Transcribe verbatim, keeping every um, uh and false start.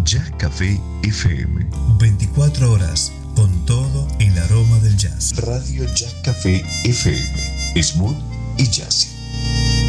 Jazz Café F M. veinticuatro horas con todo el aroma del jazz. Radio Jazz Café F M. Smooth y jazzy.